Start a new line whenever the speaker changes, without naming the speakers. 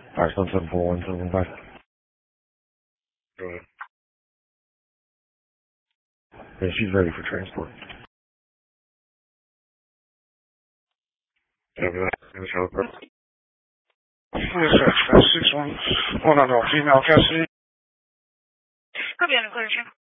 5774175.
Go ahead.
Yeah, she's ready for transport.
Copy that. Finish out the press.
Yes, sir. 561. Oh, no, female custody.
Copy on the clear,